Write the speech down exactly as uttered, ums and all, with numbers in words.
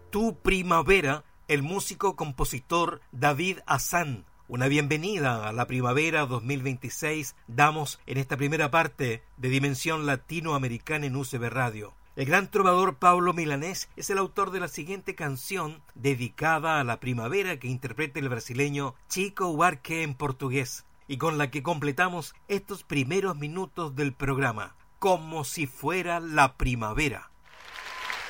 Tu Primavera, el músico compositor David Hassan. Una bienvenida a la primavera dos mil veintiséis damos en esta primera parte de Dimensión Latinoamericana en U C B Radio. El gran trovador Pablo Milanés es el autor de la siguiente canción dedicada a la primavera que interpreta el brasileño Chico Buarque en portugués y con la que completamos estos primeros minutos del programa, Como si fuera la primavera.